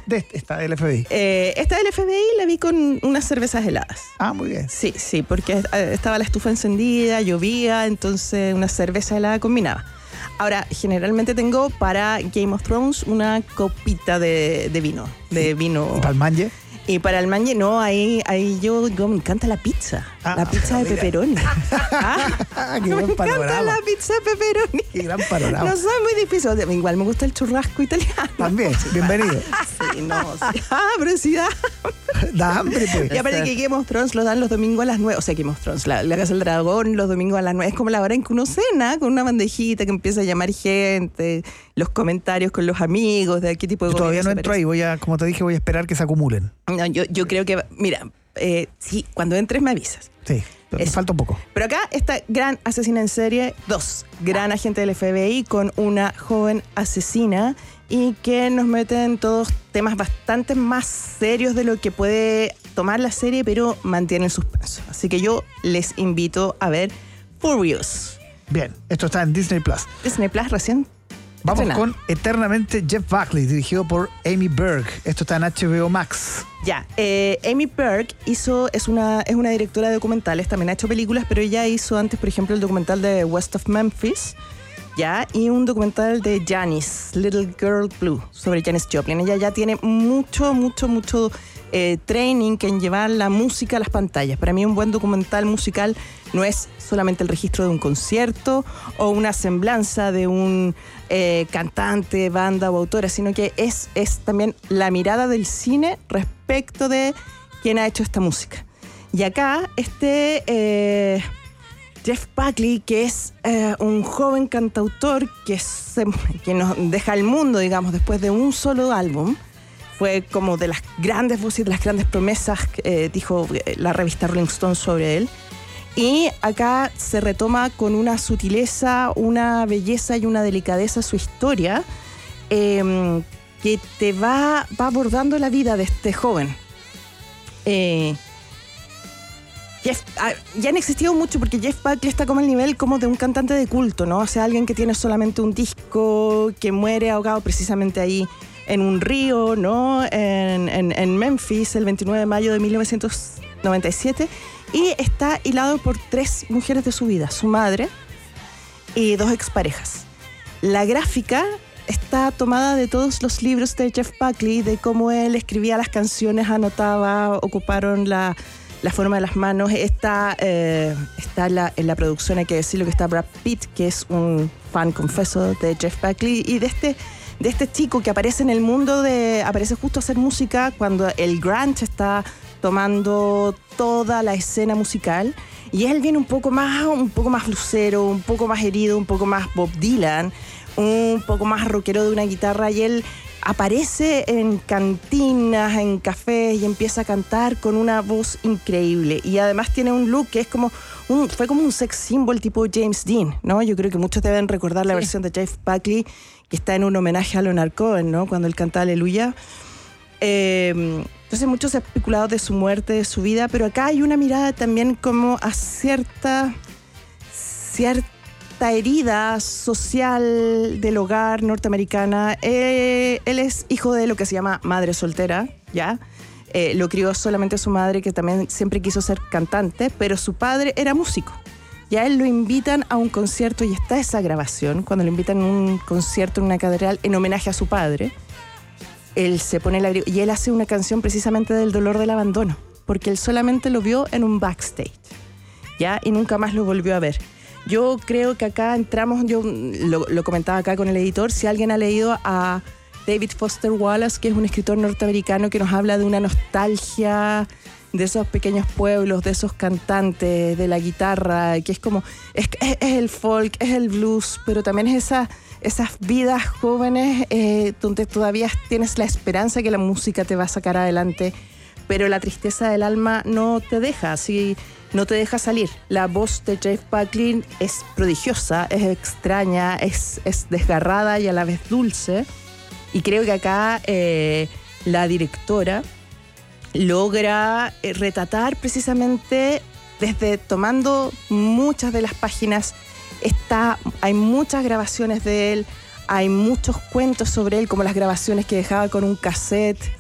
de esta del FBI? Esta del FBI la vi con unas cervezas heladas. Ah, muy bien. Sí, porque estaba la estufa encendida, llovía, entonces una cerveza helada combinaba. Ahora, generalmente tengo para Game of Thrones una copita de vino. ¿Y para el manje? Y para el manje, no, ahí yo me encanta la pizza. La pizza de pepperoni. Qué buen panorama. Me encanta la pizza de pepperoni. Qué gran panorama. No soy muy difícil. Igual me gusta el churrasco italiano. También, bienvenido. Sí, no. Sí. Pero sí da hambre, pues. Y aparte que Game of Thrones lo dan los domingos a las 9. O sea, Game of Thrones, la Casa del Dragón, los domingos a las 9. Es como la hora en que uno cena con una bandejita que empieza a llamar gente, los comentarios con los amigos, de qué tipo de... Yo todavía no entro ahí, como te dije, voy a esperar que se acumulen. No, yo creo que... Mira, sí, cuando entres me avisas. Sí, me falta un poco. Pero acá está gran asesina en serie 2, gran agente del FBI con una joven asesina y que nos mete en todos temas bastante más serios de lo que puede tomar la serie, pero mantiene el suspenso. Así que yo les invito a ver Furious. Bien, esto está en Disney Plus. Disney Plus recién. Vamos estrenado. con Eternamente Jeff Buckley, dirigido por Amy Berg. Esto está en HBO Max. Ya, Amy Berg es una directora de documentales, también ha hecho películas, pero ella hizo antes, por ejemplo, el documental de West of Memphis, ya, y un documental de Janis, Little Girl Blue, sobre Janis Joplin. Ella ya tiene mucho training en llevar la música a las pantallas. Para mí un buen documental musical no es solamente el registro de un concierto o una semblanza de un cantante, banda o autora, sino que es también la mirada del cine respecto de quién ha hecho esta música. Y acá Jeff Buckley, que es un joven cantautor que nos deja el mundo, digamos, después de un solo álbum. Fue como de las grandes voces, de las grandes promesas, dijo la revista Rolling Stone sobre él. Y acá se retoma con una sutileza, una belleza y una delicadeza su historia, que te va abordando la vida de este joven. Ya han existido mucho porque Jeff Buckley está como al nivel como de un cantante de culto, ¿no? O sea, alguien que tiene solamente un disco, que muere ahogado precisamente ahí en un río, ¿no? En Memphis, el 29 de mayo de 1997, y está hilado por 3 mujeres de su vida, su madre y 2 exparejas. La gráfica está tomada de todos los libros de Jeff Buckley, de cómo él escribía las canciones, anotaba, ocuparon la forma de las manos. Está en la producción, hay que decirlo, que está Brad Pitt, que es un fan confeso de Jeff Buckley, y de este chico que aparece en el mundo aparece justo a hacer música cuando el grunge está tomando toda la escena musical, y él viene un poco más blusero, un poco más herido, un poco más Bob Dylan, un poco más rockero de una guitarra, y él aparece en cantinas, en cafés, y empieza a cantar con una voz increíble. Y además tiene un look que es fue como un sex symbol tipo James Dean, ¿no? Yo creo que muchos deben recordar la versión de Jeff Buckley que está en un homenaje a Leonard Cohen, ¿no? Cuando él canta Aleluya. Entonces muchos han especulado de su muerte, de su vida, pero acá hay una mirada también como a cierta herida social del hogar norteamericana. Él es hijo de lo que se llama madre soltera, ¿ya? Lo crió solamente su madre, que también siempre quiso ser cantante, pero su padre era músico. Y a él lo invitan a un concierto, y está esa grabación, cuando lo invitan a un concierto en una catedral en homenaje a su padre. Él se pone el abrigo y él hace una canción precisamente del dolor del abandono, porque él solamente lo vio en un backstage, ¿ya? Y nunca más lo volvió a ver. Yo creo que acá entramos, yo lo comentaba acá con el editor, si alguien ha leído a David Foster Wallace, que es un escritor norteamericano que nos habla de una nostalgia de esos pequeños pueblos, de esos cantantes, de la guitarra, que es como, es el folk, es el blues, pero también es esas vidas jóvenes donde todavía tienes la esperanza que la música te va a sacar adelante, pero la tristeza del alma no te deja, así no te deja salir. La voz de Jeff Buckley es prodigiosa, es extraña, es desgarrada y a la vez dulce, y creo que acá la directora logra retratar precisamente desde tomando muchas de las páginas. Hay muchas grabaciones de él, hay muchos cuentos sobre él, como las grabaciones que dejaba con un cassette